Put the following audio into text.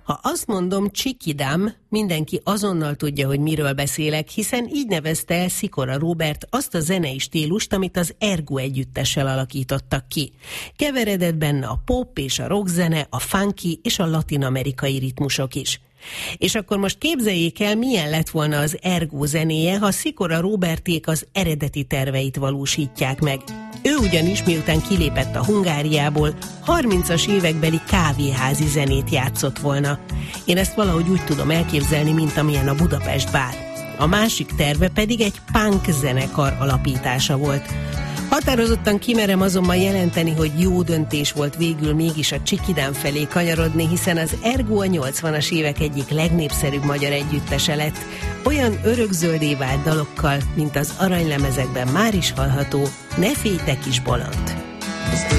Ha azt mondom Csikidám, mindenki azonnal tudja, hogy miről beszélek, hiszen így nevezte el Szikora Róbert azt a zenei stílust, amit az Ergo együttessel alakítottak ki. Keveredett benne a pop és a rockzene, a funky és a latin-amerikai ritmusok is. És akkor most képzeljék el, milyen lett volna az Ergo zenéje, ha Szikora Róberték az eredeti terveit valósítják meg. Ő ugyanis, miután kilépett a Hungáriából, 30-as évekbeli kávéházi zenét játszott volna. Én ezt valahogy úgy tudom elképzelni, mint amilyen a Budapest Bár. A másik terve pedig egy punk zenekar alapítása volt. Határozottan kimerem azonban jelenteni, hogy jó döntés volt végül mégis a Csikidám felé kanyarodni, hiszen az Ergo a 80-as évek egyik legnépszerűbb magyar együttese lett, olyan örökzöldé vált dalokkal, mint az aranylemezekben már is hallható Ne félj te kis bolond.